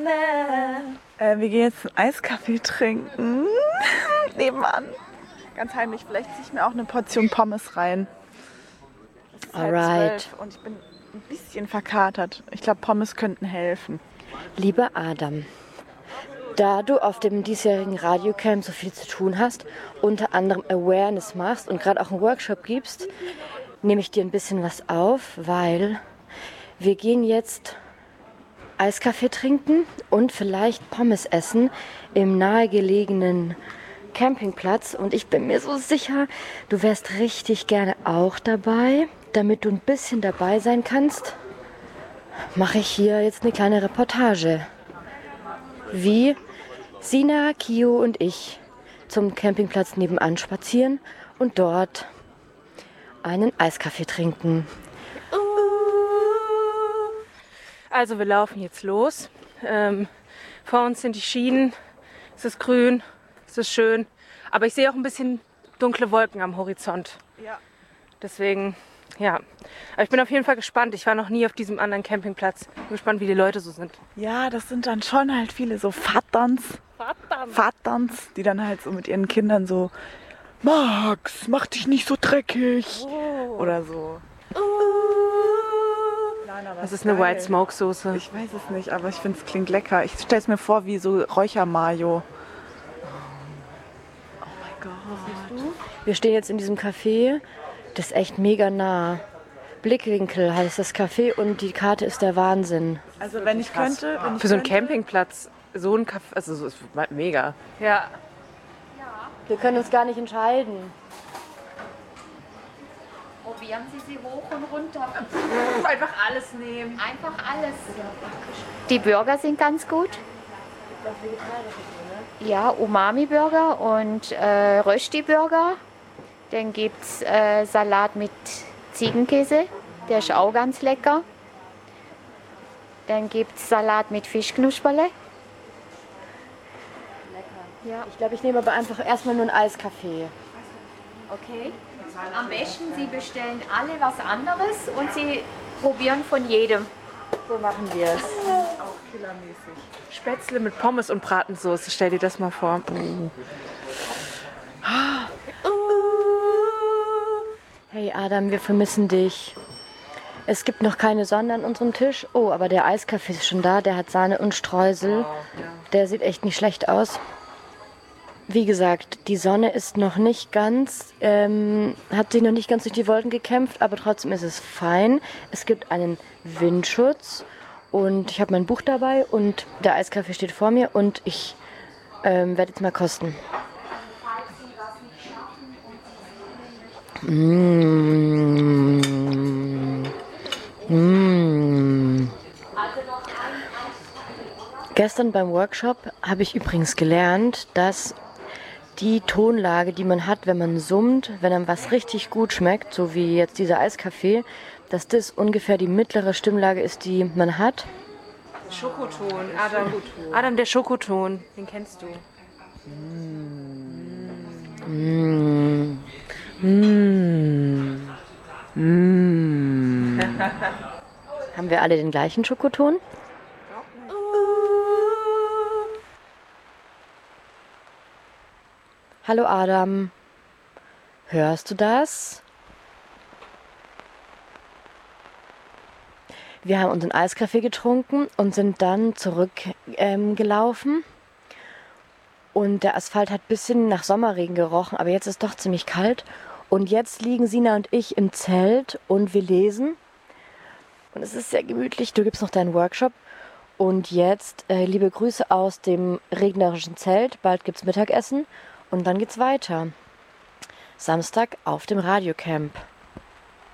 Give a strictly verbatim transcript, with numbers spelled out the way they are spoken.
Äh, wir gehen jetzt einen Eiskaffee trinken. Nebenan. Ganz heimlich. Vielleicht ziehe ich mir auch eine Portion Pommes rein. Es ist halb Alright. zwölf und ich bin ein bisschen verkatert. Ich glaube, Pommes könnten helfen. Lieber Adam, da du auf dem diesjährigen Radiocamp so viel zu tun hast, unter anderem Awareness machst und gerade auch einen Workshop gibst, nehme ich dir ein bisschen was auf, weil wir gehen jetzt Eiskaffee trinken und vielleicht Pommes essen im nahegelegenen Campingplatz. Und ich bin mir so sicher, du wärst richtig gerne auch dabei. Damit du ein bisschen dabei sein kannst, mache ich hier jetzt eine kleine Reportage. Wie Sina, Kio und ich zum Campingplatz nebenan spazieren und dort einen Eiskaffee trinken. Also wir laufen jetzt los. Ähm, vor uns sind die Schienen. Es ist grün, es ist schön. Aber ich sehe auch ein bisschen dunkle Wolken am Horizont. Ja. Deswegen, ja. Aber ich bin auf jeden Fall gespannt. Ich war noch nie auf diesem anderen Campingplatz. Ich bin gespannt, wie die Leute so sind. Ja, das sind dann schon halt viele so Vaterns. Verdammt. Vaterns, die dann halt so mit ihren Kindern so: Max, mach dich nicht so dreckig. Oh. Oder so. Nein, aber Das ist eine geil. White Smoke Soße. Ich weiß es nicht, aber ich finde es klingt lecker. Ich stelle es mir vor wie so Räuchermayo. Oh mein Gott. Wir stehen jetzt in diesem Café, das ist echt mega nah. Blickwinkel heißt das Café und die Karte ist der Wahnsinn. Also wenn ich könnte, wenn ich Für so einen könnte, Campingplatz, so ein Kaffee, also so ist mega. Ja. Wir können uns gar nicht entscheiden. Probieren Sie sie hoch und runter. Einfach alles nehmen. Einfach alles. Die Burger sind ganz gut. Ja, Umami-Burger und äh, Rösti-Burger. Dann gibt es äh, Salat mit Ziegenkäse. Der ist auch ganz lecker. Dann gibt es Salat mit Fischknusperle. Ja. Ich glaube, ich nehme aber einfach erstmal nur einen Eiskaffee. Okay. Am besten, Sie bestellen alle was anderes und Sie probieren von jedem. So machen wir es. auch killermäßig. Spätzle mit Pommes und Bratensoße, stell dir das mal vor. Hey Adam, wir vermissen dich. Es gibt noch keine Sonne an unserem Tisch. Oh, aber der Eiskaffee ist schon da. Der hat Sahne und Streusel. Der sieht echt nicht schlecht aus. Wie gesagt, die Sonne ist noch nicht ganz, ähm, hat sich noch nicht ganz durch die Wolken gekämpft, aber trotzdem ist es fein. Es gibt einen Windschutz und ich habe mein Buch dabei und der Eiskaffee steht vor mir und ich ähm, werde jetzt mal kosten. Mmh. Mmh. Gestern beim Workshop habe ich übrigens gelernt, dass die Tonlage, die man hat, wenn man summt, wenn einem was richtig gut schmeckt, so wie jetzt dieser Eiskaffee, dass das ungefähr die mittlere Stimmlage ist, die man hat. Schokoton, Adam. Adam, der Schokoton, den kennst du. Mmh. Mmh. Mmh. Haben wir alle den gleichen Schokoton? Hallo Adam, hörst du das? Wir haben unseren Eiskaffee getrunken und sind dann zurückgelaufen. Ähm, und der Asphalt hat ein bisschen nach Sommerregen gerochen, aber jetzt ist doch ziemlich kalt. Und jetzt liegen Sina und ich im Zelt und wir lesen. Und es ist sehr gemütlich, du gibst noch deinen Workshop. Und jetzt äh, liebe Grüße aus dem regnerischen Zelt, bald gibt's Mittagessen. Und dann geht's weiter. Samstag auf dem Radiocamp.